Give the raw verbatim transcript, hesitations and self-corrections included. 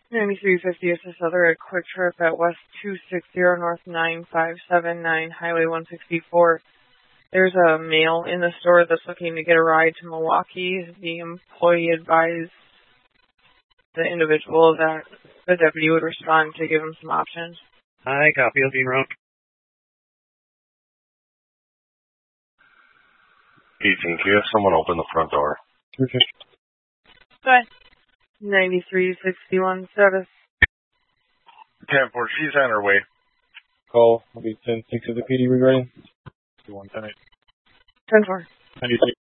ninety-three fifty, assist other at Quick Trip at West two sixty North nine five seven nine, Highway one sixty-four. There's a male in the store that's looking to get a ride to Milwaukee. The employee advised the individual that the deputy would respond to give him some options. Hi, copy of route. eighteen, can you have someone open the front door? Go ahead. ninety-three sixty-one status. ten four, she's on her way. Call will be ten six of the P D regarding. ten four. ninety-three.